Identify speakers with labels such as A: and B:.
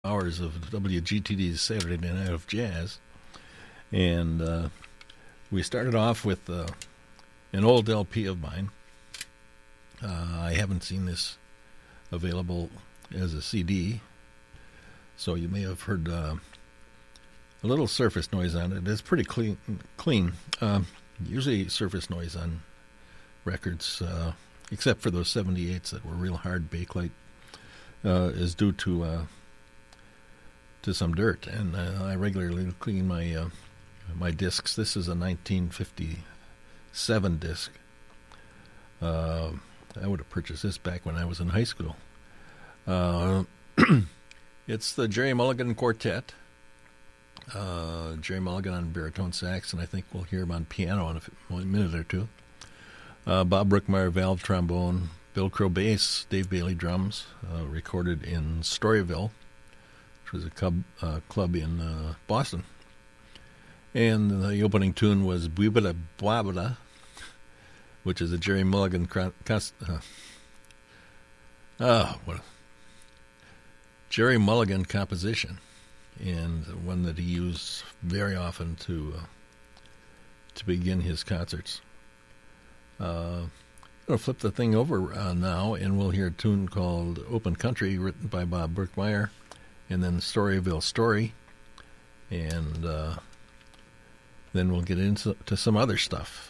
A: Hours of WGTD's Saturday Night of Jazz. And we started off with an old LP of mine. I haven't seen this available as a CD, so you may have heard a little surface noise on it. It's pretty clean. Usually surface noise on records, except for those 78s that were real hard bakelite, is due to some dirt, and I regularly clean my discs. This is a 1957 disc. I would have purchased this back when I was in high school. It's the Jerry Mulligan Quartet. Jerry Mulligan on baritone sax, and I think we'll hear him on piano in a minute or two. Bob Brookmeyer, valve trombone. Bill Crow bass. Dave Bailey drums. Recorded in Storyville, was a club in Boston. And the opening tune was Bwibada Bwabada, which is a Jerry Mulligan Jerry Mulligan composition, and one that he used very often to begin his concerts. I'm going to flip the thing over now, and we'll hear a tune called Open Country, written by Bob Brookmeyer, and then Storyville Story, and then we'll get into some other stuff.